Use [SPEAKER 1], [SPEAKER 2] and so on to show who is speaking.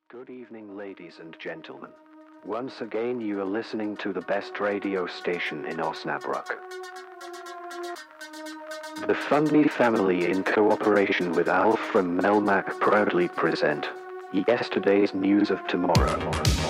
[SPEAKER 1] Good evening, ladies and gentlemen. Once again, you are listening to the best radio station in Osnabrück. The Fundy family, in cooperation with Alf from Melmac, proudly present Yesterday's News of Tomorrow.